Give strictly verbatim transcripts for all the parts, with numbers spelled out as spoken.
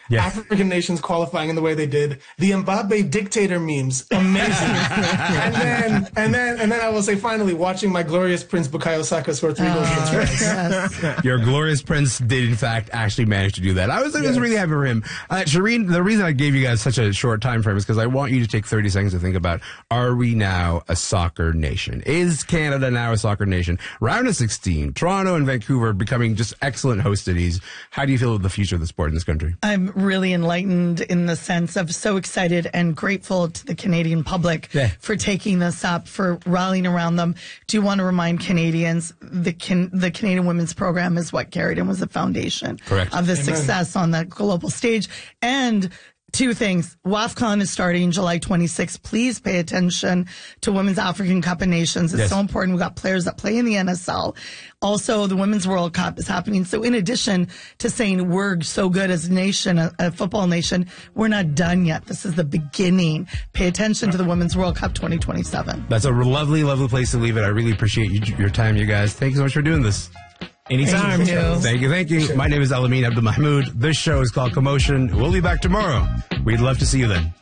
Yeah. African nations qualifying in the way they did, the Mbappe dictator memes, amazing. and then, and then, and then I will say, finally, watching my glorious Prince Bukayo Saka score three goals against France. Yes. Your glorious Prince did, in fact, actually manage to do that. I was, I was Yes. really happy for him. Uh, Shireen, the reason I gave you guys such a short time frame is because I want you to take thirty seconds to think about, are we now a soccer nation? Is Canada now a soccer nation? Round of sixteen, Toronto and Vancouver becoming just excellent host cities. How do you feel about the future of the sport in this country? I'm really enlightened in the sense of so excited and grateful to the Canadian public Yeah. for taking this up, for rallying around them. Do want to remind Canadians the can, the Canadian Women's Program is what carried and was the foundation Correct. of the Amen. success on the global stage. And two things. WAFCON is starting July twenty-sixth. Please pay attention to Women's African Cup of Nations. It's Yes. so important. We've got players that play in the N S L. Also, the Women's World Cup is happening. So in addition to saying we're so good as a nation, a, a football nation, we're not done yet. This is the beginning. Pay attention to the Women's World Cup twenty twenty-seven. That's a lovely, lovely place to leave it. I really appreciate you, your time, you guys. Thank you so much for doing this. Anytime. Thank you. Thank you, thank you. My name is Alameen Abdul Mahmoud. This show is called Commotion. We'll be back tomorrow. We'd love to see you then.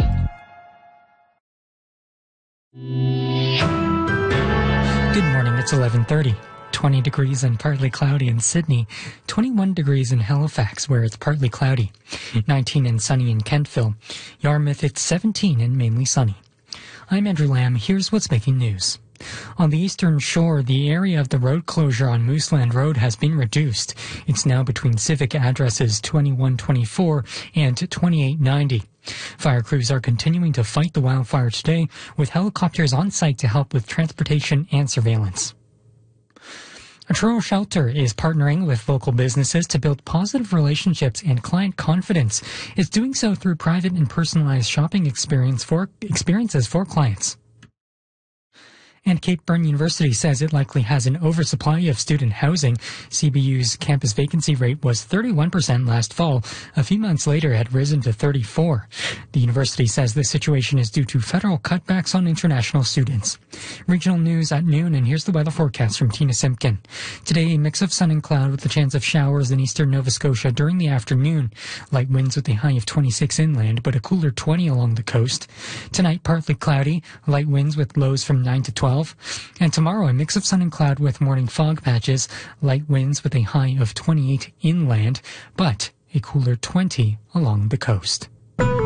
Good morning, it's eleven thirty. twenty degrees and partly cloudy in Sydney, twenty-one degrees in Halifax where it's partly cloudy, nineteen and sunny in Kentville, Yarmouth it's seventeen and mainly sunny. I'm Andrew Lamb, here's what's making news. On the eastern shore, the area of the road closure on Mooseland Road has been reduced. It's now between civic addresses twenty-one twenty-four and twenty-eight ninety. Fire crews are continuing to fight the wildfire today, with helicopters on site to help with transportation and surveillance. A Truro Shelter is partnering with local businesses to build positive relationships and client confidence. It's doing so through private and personalized shopping experience for experiences for clients. And Cape Breton University says it likely has an oversupply of student housing. C B U's campus vacancy rate was thirty-one percent last fall. A few months later, it had risen to thirty-four. The university says the situation is due to federal cutbacks on international students. Regional news at noon, and here's the weather forecast from Tina Simpkin. Today, a mix of sun and cloud with a chance of showers in eastern Nova Scotia during the afternoon. Light winds with a high of twenty-six inland, but a cooler twenty along the coast. Tonight, partly cloudy, light winds with lows from nine to twelve. And tomorrow, a mix of sun and cloud with morning fog patches, light winds with a high of twenty-eight inland, but a cooler twenty along the coast.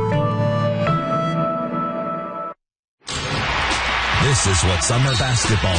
This is what summer basketball